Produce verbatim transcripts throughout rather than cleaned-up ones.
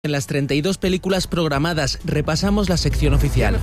En las treinta y dos películas programadas, repasamos la sección oficial.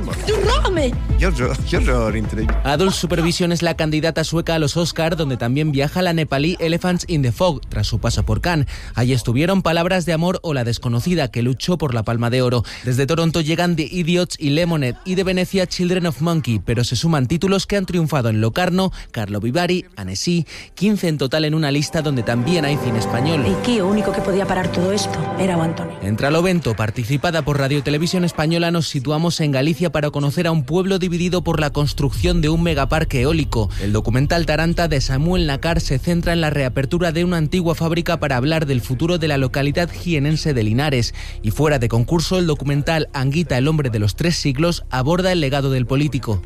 Adult Supervision es la candidata sueca a los Oscar, donde también viaja la nepalí Elephants in the Fog, tras su paso por Cannes. Allí estuvieron Palabras de amor o La desconocida, que luchó por la Palma de Oro. Desde Toronto llegan The Idiots y Lemonade, y de Venecia Children of Monkey, pero se suman títulos que han triunfado en Locarno, Carlo Vivari, Annecy, quince en total en una lista donde también hay cine español. Y aquí lo único que podía parar todo esto era Antonio. En Tralovento, participada por Radio Televisión Española, nos situamos en Galicia para conocer a un pueblo dividido por la construcción de un megaparque eólico. El documental Taranta de Samuel Nacar se centra en la reapertura de una antigua fábrica para hablar del futuro de la localidad jienense de Linares. Y fuera de concurso, el documental Anguita, el hombre de los tres siglos, aborda el legado del político.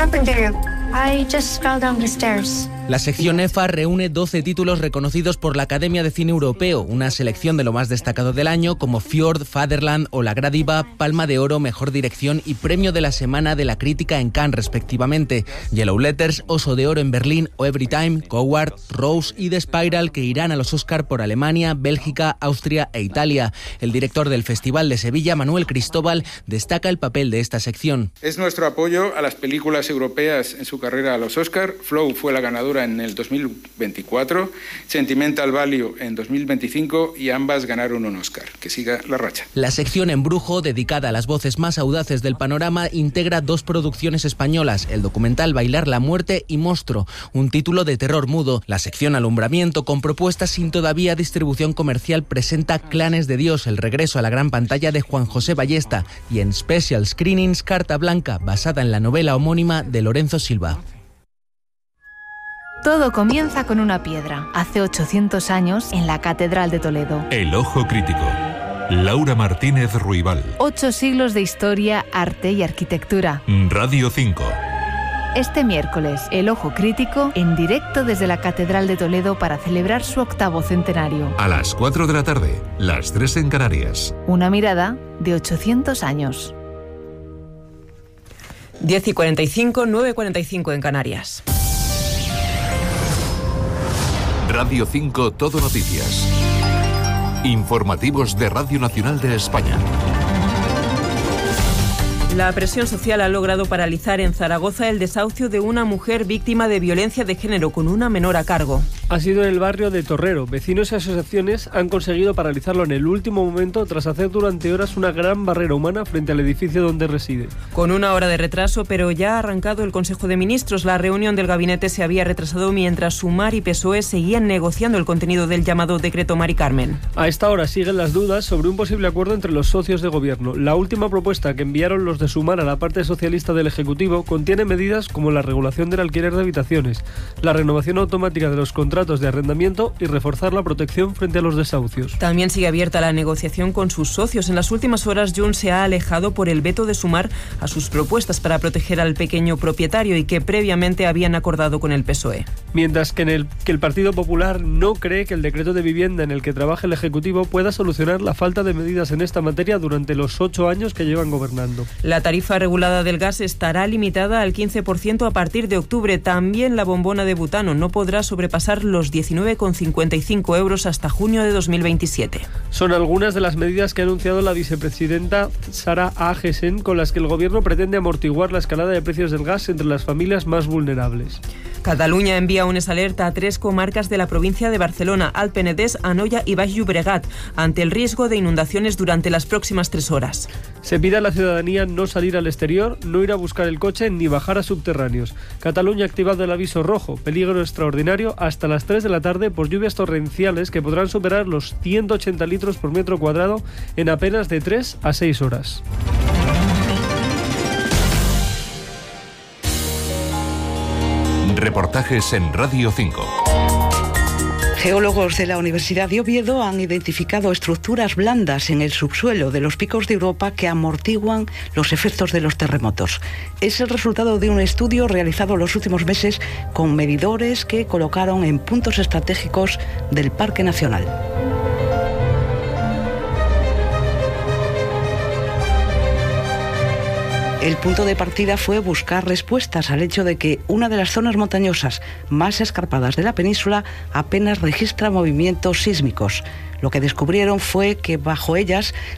La sección E F A reúne doce títulos reconocidos por la Academia de Cine Europeo, una selección de lo más destacado del año como Fjord, Fatherland o La Gradiva, Palma de Oro, Mejor Dirección y Premio de la Semana de la Crítica en Cannes, respectivamente. Yellow Letters, Oso de Oro en Berlín o Everytime, Coward, Rose y The Spiral, que irán a los Oscar por Alemania, Bélgica, Austria e Italia. El director del Festival de Sevilla, Manuel Cristóbal, destaca el papel de esta sección. Es nuestro apoyo a las películas europeas en su carrera a los Oscar. Flow fue la ganadora en el dos mil veinticuatro, Sentimental Value en dos mil veinticinco y ambas ganaron un Oscar. Que siga la racha. La sección Embrujo, dedicada a las voces más audaces del panorama, integra dos producciones españolas, el documental Bailar la muerte y Monstruo, un título de terror mudo. La sección Alumbramiento, con propuestas sin todavía distribución comercial, presenta Clanes de Dios, el regreso a la gran pantalla de Juan José Ballesta, y en Special Screenings Carta Blanca, basada en la novela homónima de Lorenzo Silva. Todo comienza con una piedra. Hace ochocientos años, en la Catedral de Toledo. El Ojo Crítico. Laura Martínez Ruibal. Ocho siglos de historia, arte y arquitectura. Radio cinco. Este miércoles, El Ojo Crítico, en directo desde la Catedral de Toledo para celebrar su octavo centenario. A las cuatro de la tarde, las tres en Canarias. Una mirada de ochocientos años. diez y cuarenta y cinco, nueve y cuarenta y cinco en Canarias. Radio cinco Todo Noticias. Informativos de Radio Nacional de España. La presión social ha logrado paralizar en Zaragoza el desahucio de una mujer víctima de violencia de género con una menor a cargo. Ha sido en el barrio de Torrero. Vecinos y asociaciones han conseguido paralizarlo en el último momento tras hacer durante horas una gran barrera humana frente al edificio donde reside. Con una hora de retraso, pero ya ha arrancado el Consejo de Ministros. La reunión del gabinete se había retrasado mientras Sumar y P S O E seguían negociando el contenido del llamado decreto Mari Carmen. A esta hora siguen las dudas sobre un posible acuerdo entre los socios de gobierno. La última propuesta que enviaron los de Sumar a la parte socialista del Ejecutivo contiene medidas como la regulación del alquiler de habitaciones, la renovación automática de los contratos de arrendamiento y reforzar la protección frente a los desahucios. También sigue abierta la negociación con sus socios. En las últimas horas, Junts se ha alejado por el veto de Sumar a sus propuestas para proteger al pequeño propietario y que previamente habían acordado con el P S O E. Mientras que, en el, que el Partido Popular no cree que el decreto de vivienda en el que trabaja el Ejecutivo pueda solucionar la falta de medidas en esta materia durante los ocho años que llevan gobernando. La tarifa regulada del gas estará limitada al quince por ciento a partir de octubre. También la bombona de butano no podrá sobrepasar los diecinueve con cincuenta y cinco euros hasta junio de dos mil veintisiete. Son algunas de las medidas que ha anunciado la vicepresidenta Sara Agesen, con las que el gobierno pretende amortiguar la escalada de precios del gas entre las familias más vulnerables. Cataluña envía un alerta a tres comarcas de la provincia de Barcelona, Alt Penedès, Anoia y Baix Llobregat, ante el riesgo de inundaciones durante las próximas tres horas. Se pide a la ciudadanía no salir al exterior, no ir a buscar el coche ni bajar a subterráneos. Cataluña ha activado el aviso rojo, peligro extraordinario, hasta las tres de la tarde por lluvias torrenciales que podrán superar los ciento ochenta litros por metro cuadrado en apenas de tres a seis horas. Reportajes en Radio cinco. Geólogos de la Universidad de Oviedo han identificado estructuras blandas en el subsuelo de los picos de Europa que amortiguan los efectos de los terremotos. Es el resultado de un estudio realizado los últimos meses con medidores que colocaron en puntos estratégicos del Parque Nacional. El punto de partida fue buscar respuestas al hecho de que una de las zonas montañosas más escarpadas de la península apenas registra movimientos sísmicos. Lo que descubrieron fue que bajo ellas